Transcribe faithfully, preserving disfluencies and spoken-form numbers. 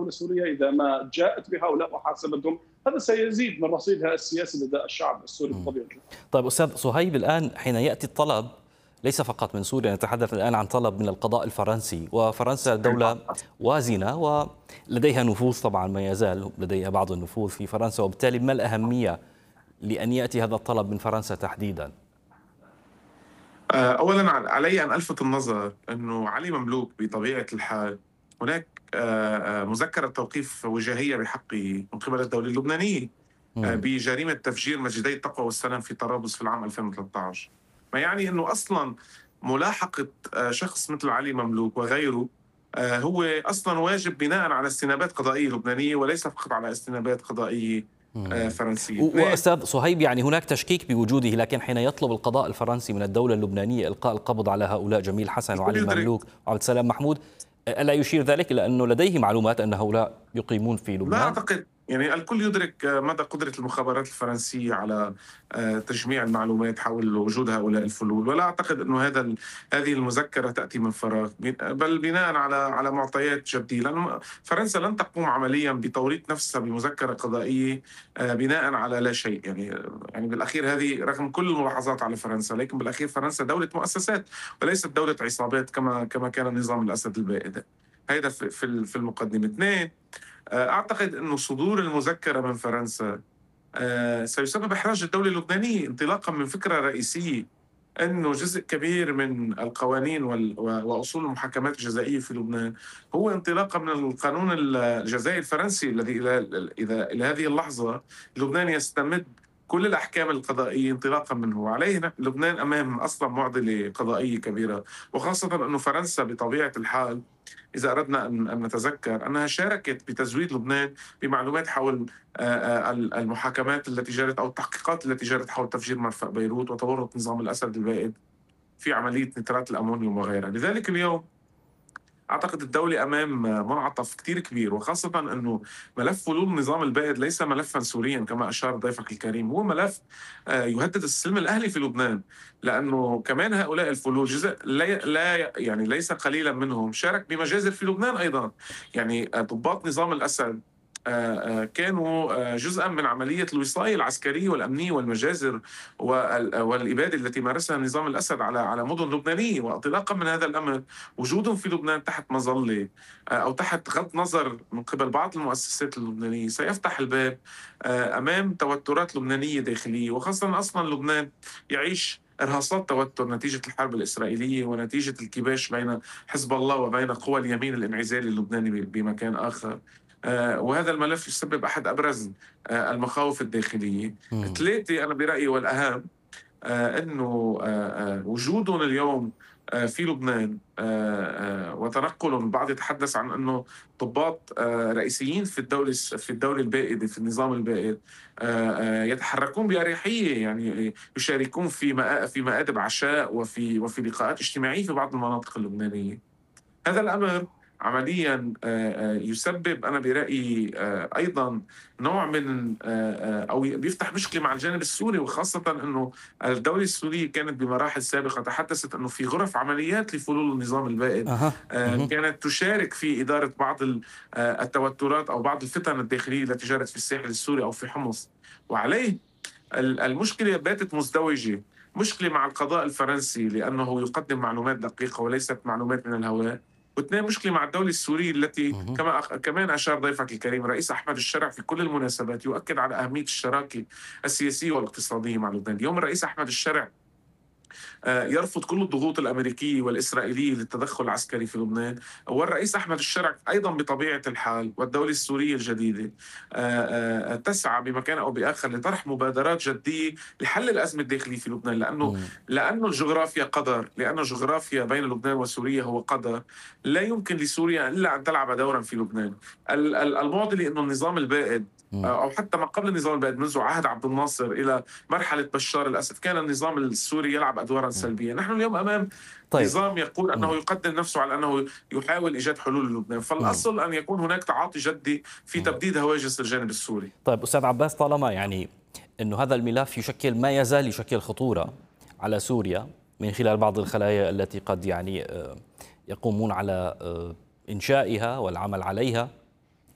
دولة سورية إذا ما جاءت بهؤلاء وحاسبتهم، هذا سيزيد من رصيدها السياسي لدى الشعب السوري بطبيعة الحال. طيب أستاذ صهيب، الآن حين يأتي الطلب ليس فقط من سوريا، نتحدث الآن عن طلب من القضاء الفرنسي، وفرنسا دولة وازنة ولديها نفوذ، طبعا ما يزال لديها بعض النفوذ في فرنسا، وبالتالي ما الأهمية لأن يأتي هذا الطلب من فرنسا تحديدا؟ أولا علي أن ألفت النظر أنه علي مملوك بطبيعة الحال هناك مذكرة توقيف وجاهية بحقه من قبل الدولة اللبنانية بجريمة تفجير مسجدي التقوى والسلام في طرابلس في العام ألفين وثلاثة عشر، ما يعني أنه أصلا ملاحقة شخص مثل علي مملوك وغيره هو أصلا واجب بناء على استنابات قضائية لبنانية وليس فقط على استنابات قضائية فرنسية. وأستاذ صهيب، يعني هناك تشكيك بوجوده، لكن حين يطلب القضاء الفرنسي من الدولة اللبنانية إلقاء القبض على هؤلاء جميل حسن وعلي مملوك وعبد السلام محمود، ألا يشير ذلك إلى أنه لديه معلومات أن هؤلاء يقيمون في لبنان؟ لا أعتقد، يعني الكل يدرك مدى قدرة المخابرات الفرنسية على تجميع المعلومات حول وجود هؤلاء الفلول، ولا أعتقد أنه هذا هذه المذكرة تأتي من فراغ، بل بناء على على معطيات جدية، لأن فرنسا لن تقوم عمليا بتوريط نفسها بمذكرة قضائية بناء على لا شيء. يعني يعني بالأخير هذه رغم كل الملاحظات على فرنسا، لكن بالأخير فرنسا دولة مؤسسات وليست دولة عصابات كما كما كان نظام الأسد البائد. هذا في في المقدمة. اثنين، أعتقد أنه صدور المذكرة من فرنسا سيسبب إحراج الدولة اللبنانية انطلاقا من فكرة رئيسية أنه جزء كبير من القوانين وأصول المحاكمات الجزائية في لبنان هو انطلاقا من القانون الجزائي الفرنسي الذي إلى إلى هذه اللحظة لبنان يستمد كل الأحكام القضائية انطلاقا منه، وعليه لبنان أمام أصلا معضلة قضائية كبيرة، وخاصة أنه فرنسا بطبيعة الحال إذا أردنا أن نتذكر أنها شاركت بتزويد لبنان بمعلومات حول المحاكمات التي جرت أو التحقيقات التي جرت حول تفجير مرفأ بيروت وتورط نظام الأسد البائد في عملية نترات الأمونيوم وغيرها. لذلك اليوم أعتقد الدولة أمام منعطف كتير كبير، وخاصة أنه ملف فلول النظام البائد ليس ملفا سوريا كما أشار ضيفك الكريم، هو ملف يهدد السلم الأهلي في لبنان، لأنه كمان هؤلاء الفلول جزء لا, لا يعني ليس قليلا منهم شارك بمجازر في لبنان أيضا. يعني ضباط نظام الأسد كانوا جزءا من عملية الوصاية العسكرية والأمنية والمجازر والإبادة التي مارسها نظام الأسد على على مدن لبنانية، وانطلاقا من هذا الأمر وجودهم في لبنان تحت مظلة أو تحت غض نظر من قبل بعض المؤسسات اللبنانية سيفتح الباب أمام توترات لبنانية داخلية، وخاصة أصلا لبنان يعيش إرهاصات توتر نتيجة الحرب الإسرائيلية ونتيجة الكباش بين حزب الله وبين قوى اليمين الانعزالي اللبناني بمكان آخر. آه وهذا الملف يسبب أحد أبرز آه المخاوف الداخلية. ثلاثة، أنا برأيي والأهم آه أنه آه آه وجودهم اليوم آه في لبنان آه آه وتنقلهم، البعض يتحدث عن أنه ضباط آه رئيسيين في الدولة في الدولة البائدة في النظام البائد آه آه يتحركون بأريحية، يعني يشاركون في في مآدب عشاء وفي وفي لقاءات اجتماعية في بعض المناطق اللبنانية. هذا الأمر عمليا يسبب أنا برأيي أيضا نوع من أو بيفتح مشكلة مع الجانب السوري، وخاصة أنه الدولة السورية كانت بمراحل سابقة تحدثت أنه في غرف عمليات لفلول النظام البائد أه. كانت تشارك في إدارة بعض التوترات أو بعض الفتن الداخلية التي جرت في الساحل السوري أو في حمص، وعليه المشكلة باتت مزدوجة، مشكلة مع القضاء الفرنسي لأنه يقدم معلومات دقيقة وليست معلومات من الهواء، واثنين مشكلة مع الدولة السورية التي كما كمان أشار ضيفك الكريم الرئيس أحمد الشرع في كل المناسبات يؤكد على أهمية الشراكة السياسية والاقتصادية مع لبنان. اليوم الرئيس أحمد الشرع يرفض كل الضغوط الأمريكية والإسرائيلية للتدخل العسكري في لبنان، والرئيس أحمد الشرع أيضا بطبيعة الحال والدولة السورية الجديدة تسعى بمكان أو بآخر لطرح مبادرات جدية لحل الأزمة الداخلية في لبنان، لأنه لأنه الجغرافيا قدر، لأنه الجغرافيا بين لبنان وسوريا هو قدر، لا يمكن لسوريا إلا أن تلعب دورا في لبنان. المعضلة أنه النظام البائد أو حتى ما قبل النظام البائد منذ عهد عبد الناصر إلى مرحلة بشار الأسد كان النظام السوري يلعب أدوارا سلبية. نحن اليوم أمام طيب. نظام يقول أنه يقدم نفسه على أنه يحاول إيجاد حلول للبنان، فالأصل أن يكون هناك تعاطي جدي في تبديد هواجس الجانب السوري. طيب أستاذ عباس، طالما يعني أنه هذا الملف يشكل ما يزال يشكل خطورة على سوريا من خلال بعض الخلايا التي قد يعني يقومون على إنشائها والعمل عليها